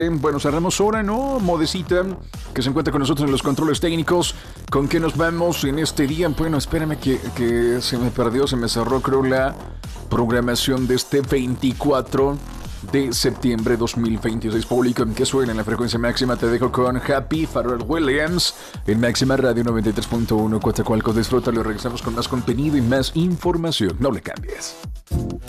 Bueno, cerramos ahora, ¿no? Modecita, que se encuentra con nosotros en los controles técnicos. ¿Con qué nos vamos en este día? Bueno, espérame que se me perdió, se me cerró, creo, la programación de este 24 de septiembre 2026. Público que suena en la frecuencia máxima. Te dejo con Happy Pharrell Williams en Máxima Radio 93.1 Coatzacoalcos. Disfrútalo y regresamos con más contenido y más información. No le cambies.